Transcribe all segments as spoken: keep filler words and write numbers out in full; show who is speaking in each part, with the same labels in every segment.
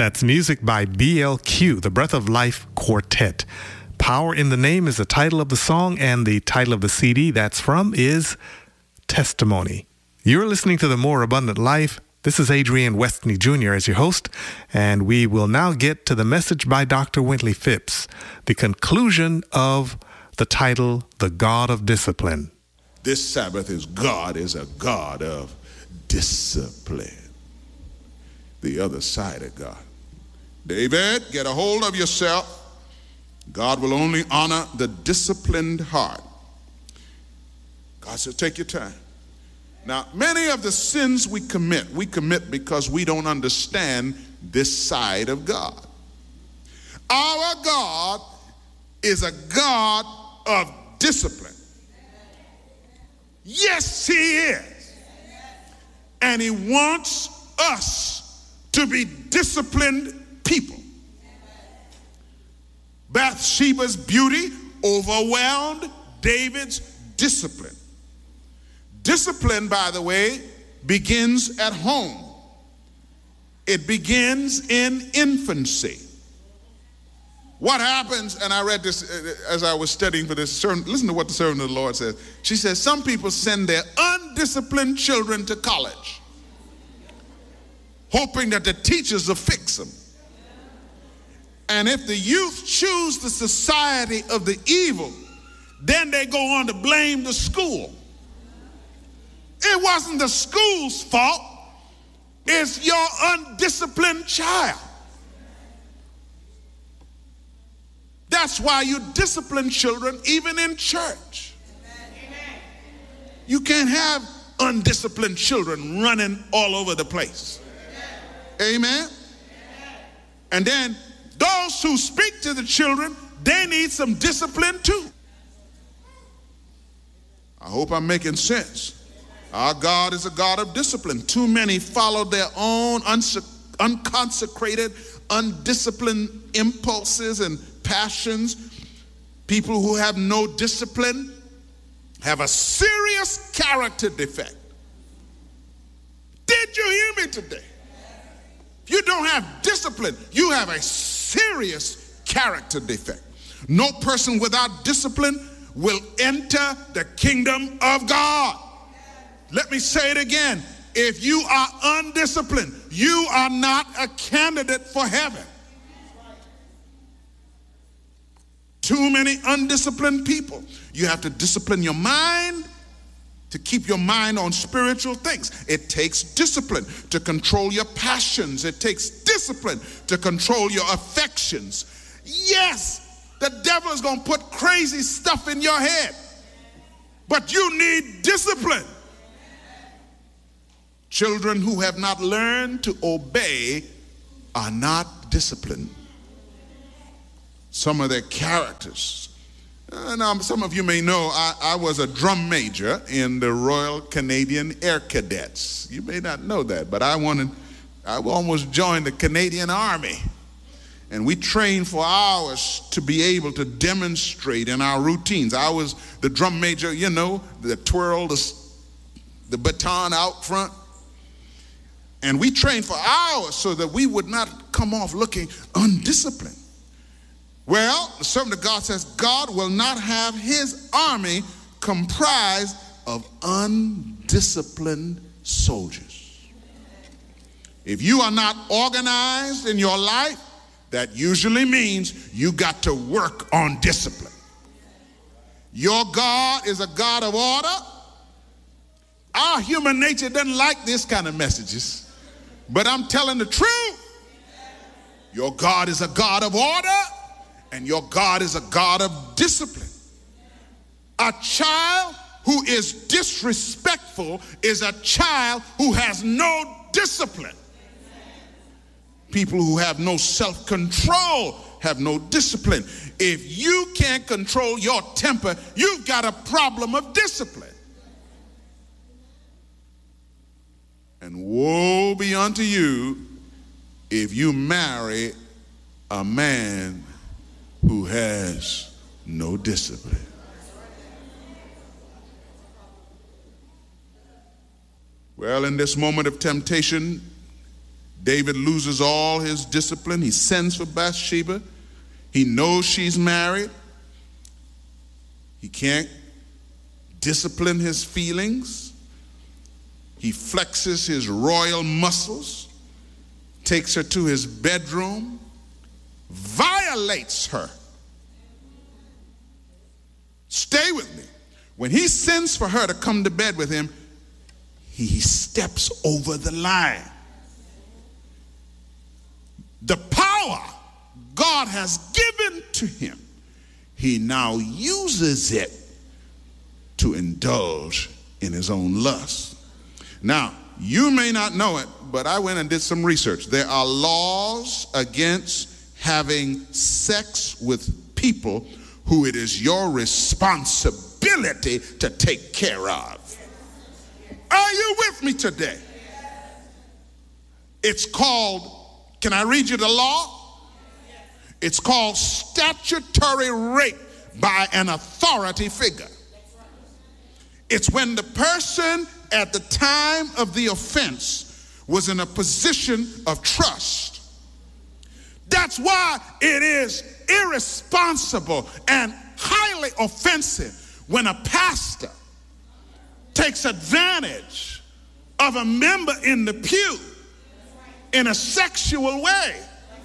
Speaker 1: That's music by B L Q, the Breath of Life Quartet. Power in the Name is the title of the song, and the title of the C D that's from is Testimony. You're listening to The More Abundant Life. This is Adrian Westney Junior as your host, and we will now get to the message by Doctor Wintley Phipps, the conclusion of the title, The God of Discipline.
Speaker 2: This Sabbath is God is a God of discipline. The other side of God. David, get a hold of yourself. God will only honor the disciplined heart. God says, take your time. Now, many of the sins we commit, we commit because we don't understand this side of God. Our God is a God of discipline. Yes, he is. And he wants us to be disciplined people. Bathsheba's beauty overwhelmed David's discipline. Discipline, by the way, begins at home. It begins in infancy. What happens, and I read this as I was studying for this sermon, listen to what the servant of the Lord says. She says, some people send their undisciplined children to college, hoping that the teachers will fix them. And if the youth choose the society of the evil, then they go on to blame the school. It wasn't the school's fault. It's your undisciplined child. That's why you discipline children even in church. You can't have undisciplined children running all over the place. Amen. And then those who speak to the children, they need some discipline too. I hope I'm making sense. Our God is a God of discipline. Too many follow their own unconsecrated, undisciplined impulses and passions. People who have no discipline have a serious character defect. Did you hear me today? If you don't have discipline, you have a serious character defect. No person without discipline will enter the kingdom of God. Let me say it again. If you are undisciplined, you are not a candidate for heaven. Too many undisciplined people. You have to discipline your mind to keep your mind on spiritual things. It takes discipline to control your passions. It takes discipline to control your affections. Yes, the devil is going to put crazy stuff in your head, but you need discipline. Children who have not learned to obey are not disciplined. Some of their characters. Uh, now, some of you may know I, I was a drum major in the Royal Canadian Air Cadets. You may not know that, but I wanted, I almost joined the Canadian Army. And we trained for hours to be able to demonstrate in our routines. I was the drum major, you know, the twirl, the, the baton out front. And we trained for hours so that we would not come off looking undisciplined. Well, the servant of God says God will not have his army comprised of undisciplined soldiers. If you are not organized in your life, that usually means you got to work on discipline. Your God is a God of order. Our human nature doesn't like this kind of messages. But I'm telling the truth. Your God is a God of order, and your God is a God of discipline. A child who is disrespectful is a child who has no discipline. People who have no self-control have no discipline. If you can't control your temper, you've got a problem of discipline. And woe be unto you if you marry a man who has no discipline. Well, in this moment of temptation, David loses all his discipline. He sends for Bathsheba. He knows she's married. He can't discipline his feelings. He flexes his royal muscles, takes her to his bedroom, violates her. Stay with me. When he sends for her to come to bed with him, he steps over the line. The power God has given to him, he now uses it to indulge in his own lust. Now, you may not know it, but I went and did some research. There are laws against having sex with people who it is your responsibility to take care of. Are you with me today? It's called, can I read you the law? It's called statutory rape by an authority figure. It's when the person at the time of the offense was in a position of trust. That's why it is irresponsible and highly offensive when a pastor takes advantage of a member in the pew in a sexual way.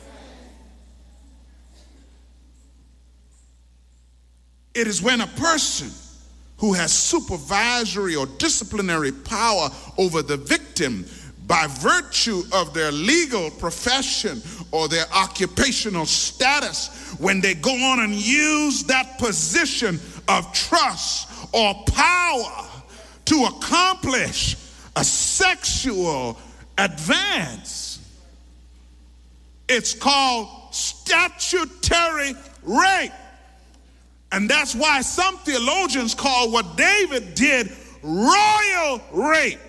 Speaker 2: It is when a person who has supervisory or disciplinary power over the victim by virtue of their legal profession or their occupational status, when they go on and use that position of trust or power to accomplish a sexual advance. It's called statutory rape. And that's why some theologians call what David did royal rape.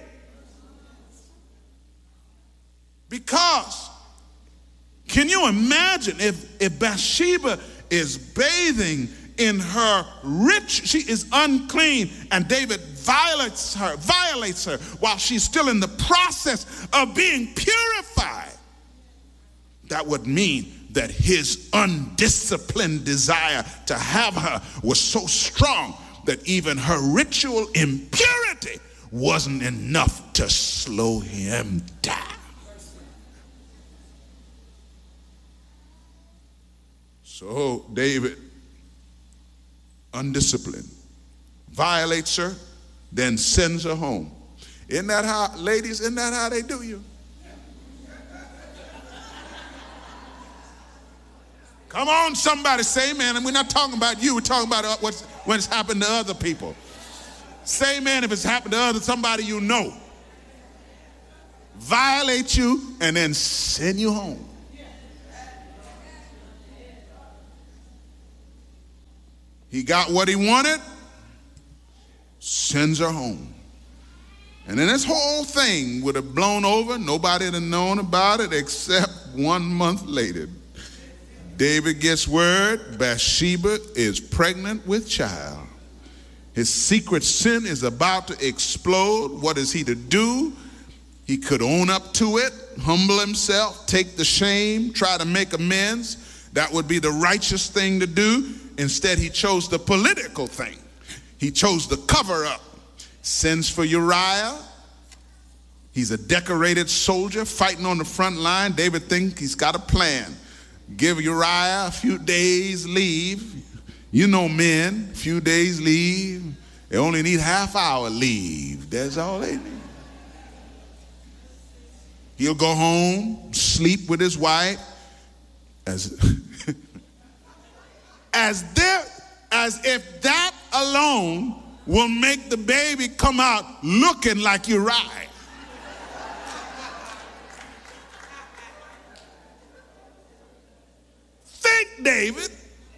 Speaker 2: Because, can you imagine if, if Bathsheba is bathing in her rich, she is unclean, and David violates her, violates her while she's still in the process of being purified. That would mean that his undisciplined desire to have her was so strong that even her ritual impurity wasn't enough to slow him down. So David, undisciplined, violates her, then sends her home. Isn't that how, ladies, isn't that how they do you? Come on, somebody say amen. And we're not talking about you. We're talking about what's, what's happened to other people. Say amen if it's happened to other, somebody you know. Violate you and then send you home. He got what he wanted, sends her home. And then this whole thing would have blown over. Nobody would have known about it except one month later. David gets word Bathsheba is pregnant with child. His secret sin is about to explode. What is he to do? He could own up to it, humble himself, take the shame, try to make amends. That would be the righteous thing to do. Instead, he chose the political thing. He chose the cover-up. Sends for Uriah. He's a decorated soldier fighting on the front line. David thinks he's got a plan. Give Uriah a few days leave. You know men, a few days leave. They only need half hour leave. That's all they need. He'll go home, sleep with his wife. As, as, there, as if that alone will make the baby come out looking like Uriah. Think, David.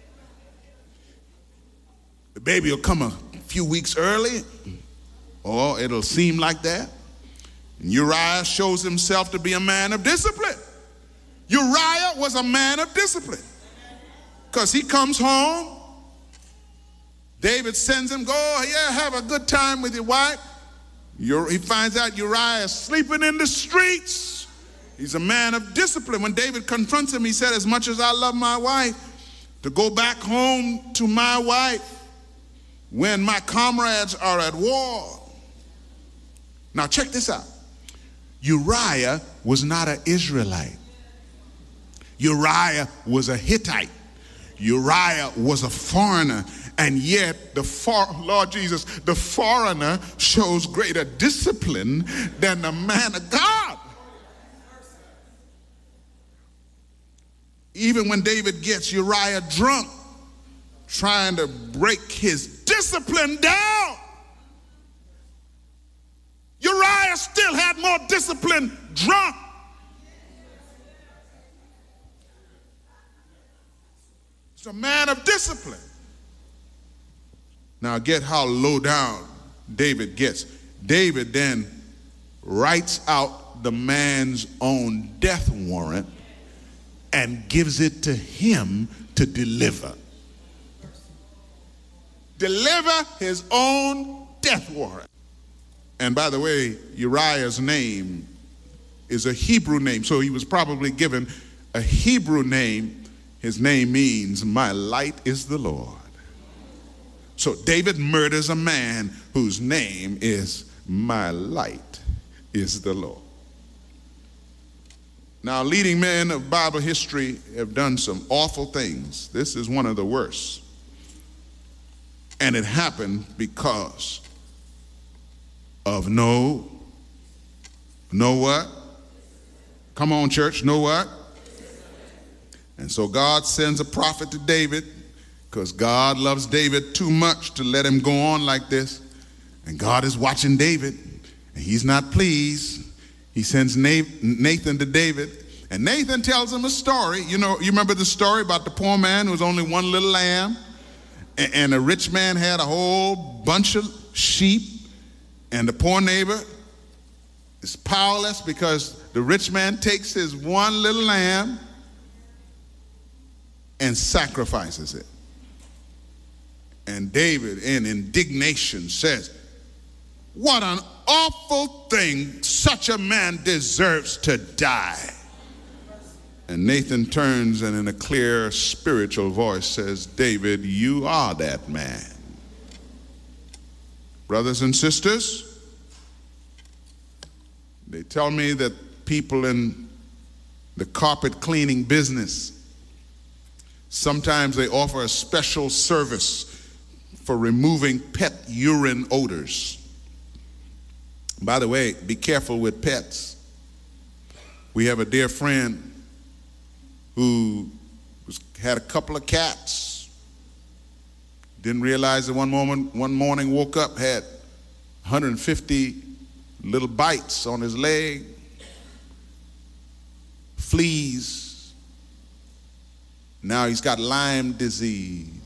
Speaker 2: The baby will come a few weeks early, or it'll seem like that. And Uriah shows himself to be a man of discipline. Uriah was a man of discipline. Because he comes home, David sends him, go, yeah, have a good time with your wife. He finds out Uriah is sleeping in the streets. He's a man of discipline. When David confronts him, he said, as much as I love my wife, to go back home to my wife when my comrades are at war. Now check this out. Uriah was not an Israelite. Uriah was a Hittite. Uriah was a foreigner. And yet, the for, Lord Jesus, the foreigner shows greater discipline than the man of God. Even when David gets Uriah drunk, trying to break his discipline down, Uriah still had more discipline drunk. He's a man of discipline. Now get how low down David gets. David then writes out the man's own death warrant and gives it to him to deliver. Deliver his own death warrant. And by the way, Uriah's name is a Hebrew name, so he was probably given a Hebrew name. His name means, my light is the Lord. So David murders a man whose name is, my light is the Lord. Now, leading men of Bible history have done some awful things. This is one of the worst. And it happened because of no, no what? Come on, church, no what? And so God sends a prophet to David, because God loves David too much to let him go on like this. And God is watching David, and he's not pleased. He sends Nathan to David, and Nathan tells him a story. You know, you remember the story about the poor man who was only one little lamb, and a rich man had a whole bunch of sheep, and the poor neighbor is powerless because the rich man takes his one little lamb and sacrifices it. And David, in indignation, says, what an awful thing. Such a man deserves to die. And Nathan turns and in a clear spiritual voice says, David, you are that man. Brothers and sisters, they tell me that people in the carpet cleaning business, sometimes they offer a special service for removing pet urine odors. By the way, be careful with pets. We have a dear friend who was, had a couple of cats. Didn't realize that one moment, one morning woke up, had one hundred fifty little bites on his leg, fleas. Now he's got Lyme disease.